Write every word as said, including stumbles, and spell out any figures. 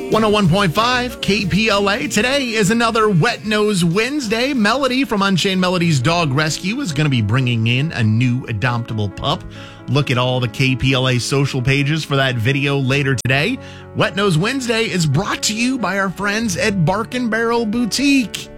one oh one point five K P L A. Today is another Wet Nose Wednesday. Melody from Unchained Melody's Dog Rescue is going to be bringing in a new adoptable pup. Look at all the K P L A social pages for that video later today. Wet Nose Wednesday is brought to you by our friends at Bark and Barrel Boutique.